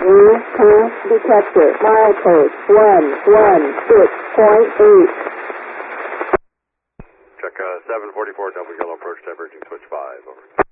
New path detector. Milepost 116.8. Check 744 Double Yellow approach diverging switch 5, over.